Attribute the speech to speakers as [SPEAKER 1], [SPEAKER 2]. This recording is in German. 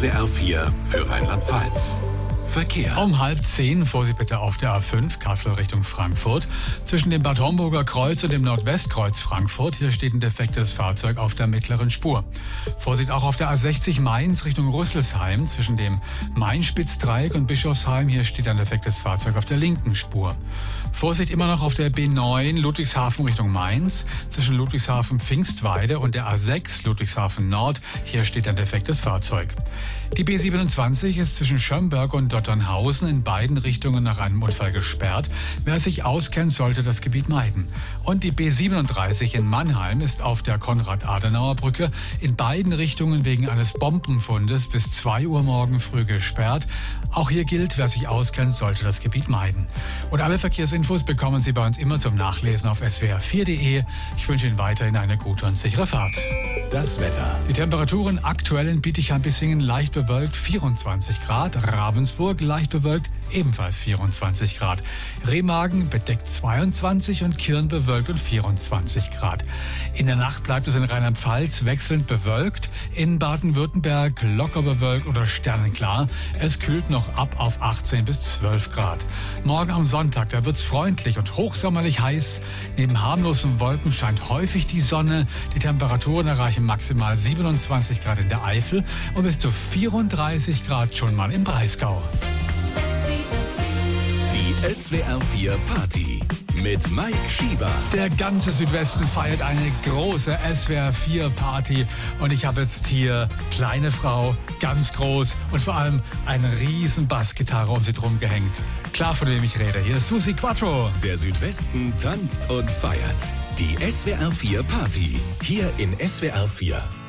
[SPEAKER 1] SWR 4 für Rheinland-Pfalz. Verkehr.
[SPEAKER 2] Um 9:30 Vorsicht bitte auf der A5 Kassel Richtung Frankfurt. Zwischen dem Bad Homburger Kreuz und dem Nordwestkreuz Frankfurt. Hier steht ein defektes Fahrzeug auf der mittleren Spur. Vorsicht auch auf der A60 Mainz Richtung Rüsselsheim. Zwischen dem Main-Spitz-Dreieck und Bischofsheim. Hier steht ein defektes Fahrzeug auf der linken Spur. Vorsicht immer noch auf der B9 Ludwigshafen Richtung Mainz. Zwischen Ludwigshafen-Pfingstweide und der A6 Ludwigshafen Nord. Hier steht ein defektes Fahrzeug. Die B27 ist zwischen Schömberg und Dotternhausen in beiden Richtungen nach einem Unfall gesperrt. Wer sich auskennt, sollte das Gebiet meiden. Und die B37 in Mannheim ist auf der Konrad-Adenauer-Brücke in beiden Richtungen wegen eines Bombenfundes bis 2 Uhr morgen früh gesperrt. Auch hier gilt, wer sich auskennt, sollte das Gebiet meiden. Und alle Verkehrsinfos bekommen Sie bei uns immer zum Nachlesen auf swr4.de. Ich wünsche Ihnen weiterhin eine gute und sichere Fahrt.
[SPEAKER 1] Das Wetter.
[SPEAKER 2] Die Temperaturen aktuell in Bietigheim-Bissingen leicht bewölkt 24 Grad, Ravensburg leicht bewölkt ebenfalls 24 Grad, Remagen bedeckt 22 und Kirn bewölkt und 24 Grad. In der Nacht bleibt es in Rheinland-Pfalz wechselnd bewölkt, in Baden-Württemberg locker bewölkt oder sternenklar. Es kühlt noch ab auf 18 bis 12 Grad. Morgen am Sonntag, da wird's freundlich und hochsommerlich heiß. Neben harmlosen Wolken scheint häufig die Sonne. Die Temperaturen erreichen maximal 27 Grad in der Eifel und bis zu 34 Grad schon mal im Breisgau.
[SPEAKER 1] Die SWR 4 Party mit Mike Schieber.
[SPEAKER 2] Der ganze Südwesten feiert eine große SWR 4 Party und ich habe jetzt hier kleine Frau, ganz groß und vor allem eine riesen Bassgitarre um sie drum gehängt. Klar, von wem ich rede. Hier ist Susi Quattro.
[SPEAKER 1] Der Südwesten tanzt und feiert. Die SWR 4 Party. Hier in SWR 4.